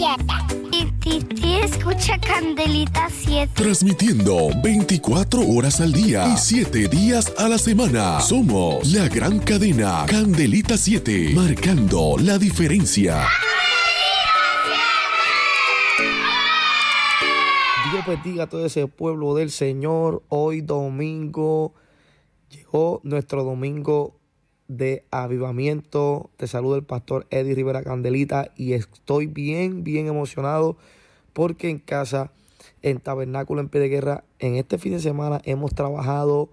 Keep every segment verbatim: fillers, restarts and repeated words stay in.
siete. Y Titi escucha Candelita siete. Transmitiendo veinticuatro horas al día y siete días a la semana. Somos la gran cadena Candelita siete, marcando la diferencia. Dios bendiga a todo ese pueblo del Señor. Hoy domingo llegó nuestro domingo de avivamiento. Te saluda el pastor Eddie Rivera Candelita y estoy bien, bien emocionado porque en casa, en Tabernáculo en Pie de Guerra, en este fin de semana hemos trabajado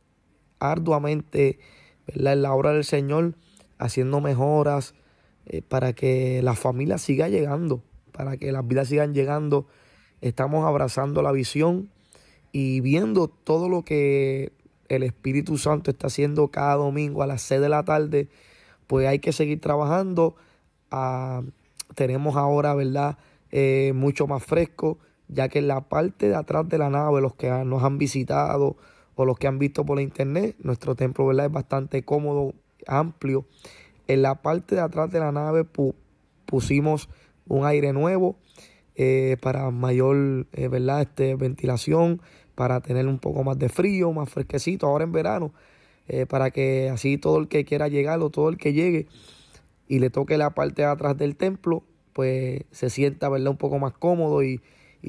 arduamente, ¿verdad?, en la obra del Señor, haciendo mejoras eh, para que la familia siga llegando, para que las vidas sigan llegando. Estamos abrazando la visión y viendo todo lo que el Espíritu Santo está haciendo cada domingo a las seis de la tarde. Pues hay que seguir trabajando. Ah, tenemos ahora, ¿verdad?, eh, mucho más fresco, ya que en la parte de atrás de la nave, los que nos han visitado o los que han visto por la internet, nuestro templo, ¿verdad?, es bastante cómodo, amplio. En la parte de atrás de la nave pu- pusimos un aire nuevo, Eh, para mayor eh, ¿verdad? Este, ventilación, para tener un poco más de frío, más fresquecito ahora en verano, eh, para que así todo el que quiera llegar o todo el que llegue y le toque la parte de atrás del templo, pues se sienta, ¿verdad?, un poco más cómodo y,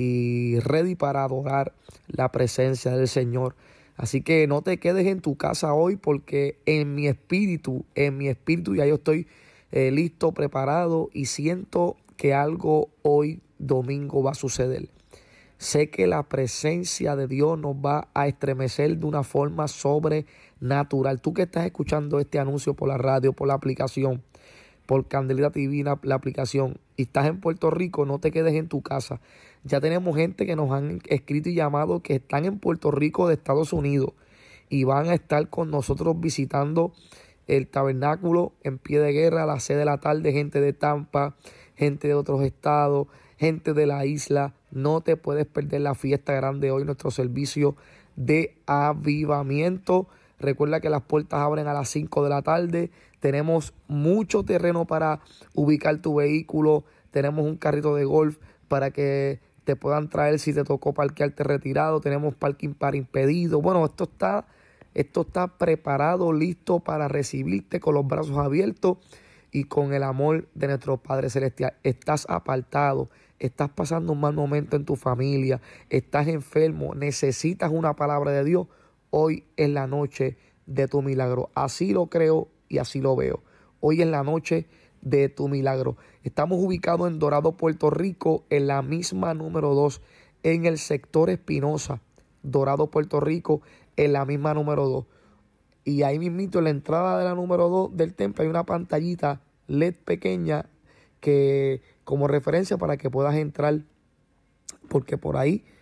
y ready para adorar la presencia del Señor. Así que no te quedes en tu casa hoy, porque en mi espíritu, en mi espíritu ya yo estoy eh, listo, preparado, y siento que algo hoy domingo va a suceder. Sé que la presencia de Dios nos va a estremecer de una forma sobrenatural. Tú que estás escuchando este anuncio por la radio, por la aplicación, por Candelita T V, la, la aplicación, y estás en Puerto Rico, no te quedes en tu casa. Ya tenemos gente que nos han escrito y llamado que están en Puerto Rico de Estados Unidos y van a estar con nosotros visitando el tabernáculo en Pie de Guerra a las seis de la tarde. Gente de Tampa, gente de otros estados, gente de la isla. No te puedes perder la fiesta grande hoy, nuestro servicio de avivamiento. Recuerda que las puertas abren a las cinco de la tarde. Tenemos mucho terreno para ubicar tu vehículo. Tenemos un carrito de golf para que te puedan traer si te tocó parquearte retirado. Tenemos parking para impedido. Bueno, esto está, esto está preparado, listo para recibirte con los brazos abiertos y con el amor de nuestro Padre Celestial. Estás apartado, estás pasando un mal momento en tu familia, estás enfermo, necesitas una palabra de Dios. Hoy es la noche de tu milagro. Así lo creo y así lo veo. Hoy es la noche de tu milagro. Estamos ubicados en Dorado, Puerto Rico, en la misma número dos, en el sector Espinosa. Dorado, Puerto Rico, en la misma número dos. Y ahí mismito en la entrada de la número dos del templo hay una pantallita L E D pequeña que como referencia para que puedas entrar, porque por ahí